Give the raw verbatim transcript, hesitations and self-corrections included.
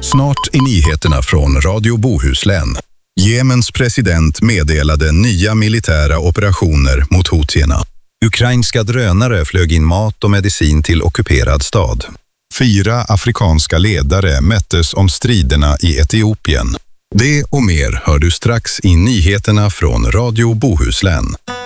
Snart i nyheterna från Radio Bohuslän. Jemens president meddelade nya militära operationer mot houthierna. Ukrainska drönare flög in mat och medicin till ockuperad stad. Fyra afrikanska ledare mättes om striderna i Etiopien. Det och mer hör du strax i nyheterna från Radio Bohuslän.